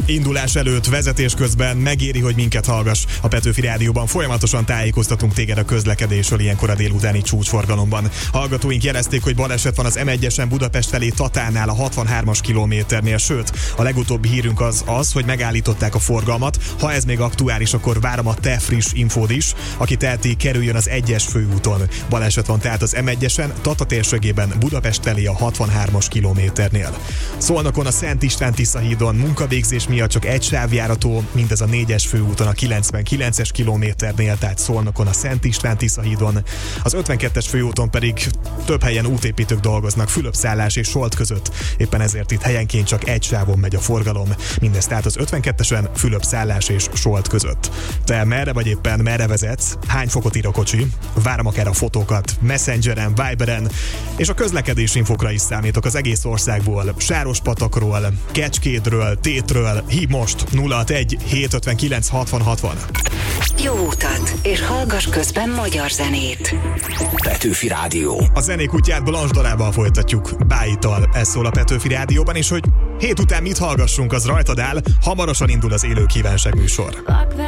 Indulás előtt, vezetés közben megéri, hogy minket hallgass. A Petőfi Rádióban folyamatosan tájékoztatunk téged a közlekedésről ilyenkor a délutáni csúcsforgalomban. Hallgatóink jelezték, hogy baleset van az M1-esen Budapest felé Tatánál a 63-as kilométernél, sőt, a legutóbbi hírünk az, hogy megállították a forgalmat. Ha ez még aktuális, akkor várom a te friss infód is. Aki teheti, kerüljön az 1-es főúton. Baleset van tehát az M1-esen, Tata térségében Budapest felé a 63-as kilométernél. Szolnokon a Szent István-Tisza hídon munkavégzés miatt csak egy sávjárató, mindez a 4-es főúton a 99-es kilométernél, tehát Szolnokon a Szent István-Tisza hídon. Az 52-es főúton pedig több helyen útépítők dolgoznak Fülöp-szállás és Solt között, éppen ezért itt helyenként csak egy sávon megy a forgalom. Mindez tehát az 52-esen Fülöp-szállás és Solt között. Te merre vagy éppen merre vezetsz? Hány fokot ír a kocsi? Várom akár a fotókat Messengeren, Viberen, és a közlekedés infokra is számítok az egész országból, Sárospatakról, Kecskédről, Tétről. Hív most 061 759 60 60. Jó utat, és hallgass közben magyar zenét. Petőfi Rádió. A zenék útját Blanche Dalával folytatjuk, Bájittal. Ez szól a Petőfi Rádióban, és hogy hét után mit hallgassunk, az rajtad áll. Hamarosan indul az élő kívánság műsor.